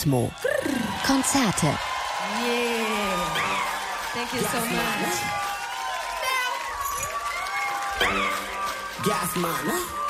Kosmo. Konzerte. Yeah. Thank you so much. Gas man.